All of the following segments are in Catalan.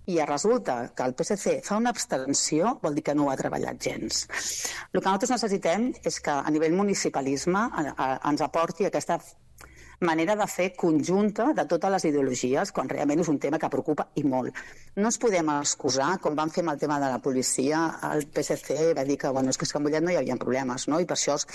I resulta que el PSC fa una abstenció, vol dir que no ho ha treballat gens. El que nosaltres necessitem és que a nivell municipalisme ens aporti aquesta manera de fer conjunta de totes les ideologies, quan realment és un tema que preocupa i molt. No ens podem excusar, com van fer amb el tema de la policia, el PSC va dir que, és que a Mollet no hi havia problemes, no? I per això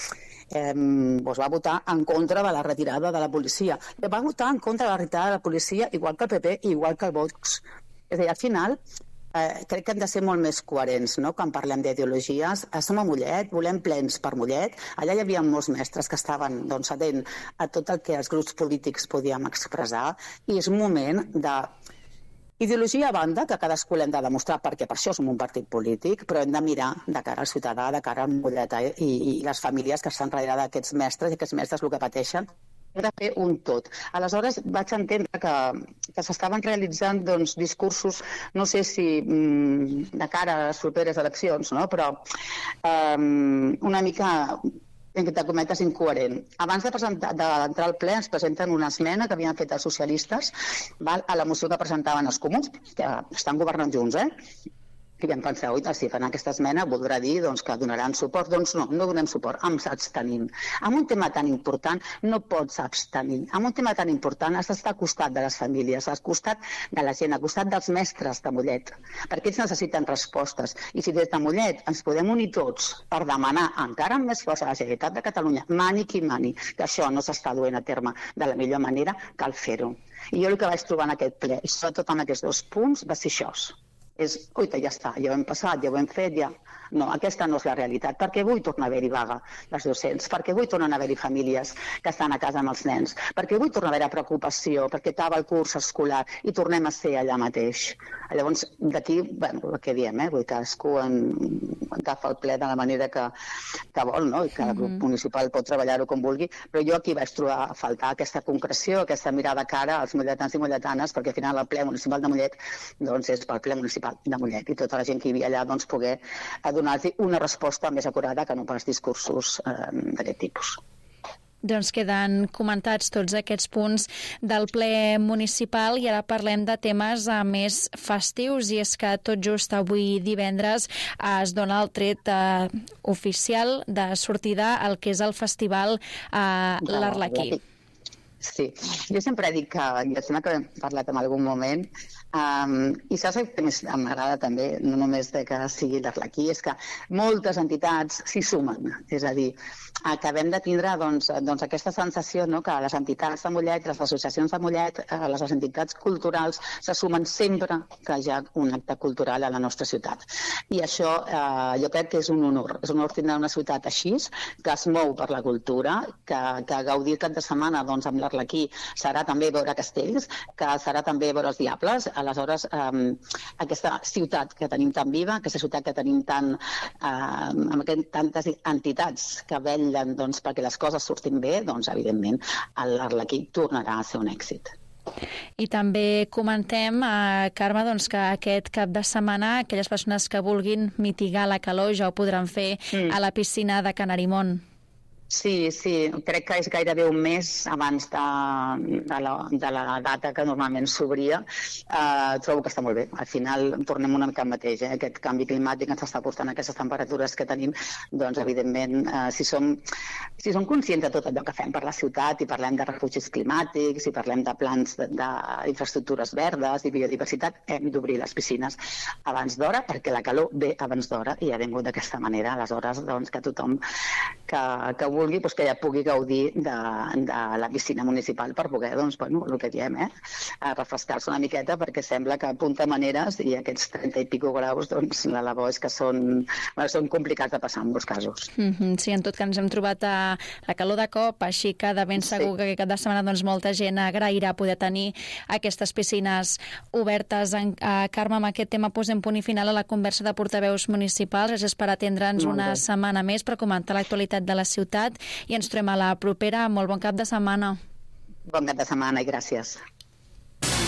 va votar en contra de la retirada de la policia. Va votar en contra de la retirada de la policia igual que el PP i igual que el Vox. És a dir, al final, crec que hem de ser molt més coherents, no?, quan parlem d'ideologies. Som a Mollet, volem plens per Mollet. Allà hi havia molts mestres que estaven atent a tot el que els grups polítics podíem expressar, i és un moment de ideologia a banda, que cadascú l'hem de demostrar, perquè per això som un partit polític, però hem de mirar de cara al ciutadà, de cara al Mollet i les famílies que estan darrere d'aquests mestres, i aquests mestres el que pateixen hem de fer un tot. Aleshores vaig entendre que s'estaven realitzant discursos, no sé si de cara a les properes eleccions, no? Però una mica entre cometes incoherent. Abans d'entrar al ple ens presenten una esmena que havien fet els socialistes a la moció que presentaven els comuns, que estan governant junts, i vam pensar, si fan aquesta esmena voldrà dir que donaran suport. Doncs no donem suport, ens abstenim. En un tema tan important no pots abstenir. En un tema tan important has d'estar al costat de les famílies, al costat de la gent, al costat dels mestres de Mollet, perquè ells necessiten respostes. I si des de Mollet ens podem unir tots per demanar encara amb més força a la Generalitat de Catalunya, mani qui mani, que això no s'està duent a terme de la millor manera, cal fer-ho. I jo el que vaig trobar en aquest ple, i sobretot en aquests 2 punts, va ser això. Ja està, ja ho hem passat, ja ho hem fet, ja... No, aquesta no és la realitat, perquè avui torna a haver-hi vaga dels docents, perquè avui tornen a haver-hi famílies que estan a casa amb els nens, perquè avui torna a haver-hi preocupació, perquè acaba el curs escolar i tornem a ser allà mateix. Llavors, d'aquí, el que diem, cadascú agafa el ple de la manera que vol, no? I cada grup municipal pot treballar-ho com vulgui, però jo aquí vaig trobar a faltar aquesta concreció, aquesta mirada cara als molletans i molletanes, perquè al final el ple municipal de Mollet és pel ple municipal de Mollet, i tota la gent que hi havia allà poder donar-li una resposta més acurada que no pas discursos d'aquest tipus. Doncs queden comentats tots aquests punts del ple municipal i ara parlem de temes més festius, i és que tot just avui divendres es dona el tret oficial de sortida al que és el festival L'Arlequí. Sí, jo sempre dic que, i em sembla que hem parlat en algun moment, i saps que més m'agrada també, no només que sigui l'Arlequí, és que moltes entitats s'hi sumen, és a dir, acabem de tindre aquesta sensació que les entitats de Mollet, les associacions de Mollet, les entitats culturals se sumen sempre que hi ha un acte cultural a la nostra ciutat, i això jo crec que és un honor tindre una ciutat així, que es mou per la cultura, que gaudir el cap de setmana amb l'Arlequí serà també veure castells, que serà també veure els diables. Aleshores, aquesta ciutat que tenim tan viva, aquesta ciutat que tenim amb tantes entitats que vetllen perquè les coses surtin bé, evidentment l'Arlequí tornarà a ser un èxit. I també comentem, Carme, que aquest cap de setmana aquelles persones que vulguin mitigar la calor ja ho podran fer a la piscina de Canarimont. Sí, crec que és gairebé un mes abans de la data que normalment s'obria. Trobo que està molt bé. Al final tornem una mica al mateix. Aquest canvi climàtic ens està portant aquestes temperatures que tenim. Doncs, evidentment, si som conscients de tot allò que fem per la ciutat i parlem de refugis climàtics i parlem de plans d'infraestructures verdes i biodiversitat, hem d'obrir les piscines abans d'hora, perquè la calor ve abans d'hora i ha vingut d'aquesta manera. Aleshores, que tothom que vulgui, que ja pugui gaudir de la piscina municipal per poder, el que diem, refrescar-se una miqueta, perquè sembla que apunta maneres i aquests 30 i pico graus, la labor és que són complicats de passar en molts casos. Sí, en tot cas ens hem trobat la calor de cop, així que de ben segur que cada setmana molta gent agrairà poder tenir aquestes piscines obertes. Carme, amb aquest tema posem punt i final a la conversa de portaveus municipals. Gràcies per atendre'ns una setmana més per comentar l'actualitat de la ciutat i ens trobem a la propera. Molt bon cap de setmana. Bon cap de setmana i gràcies.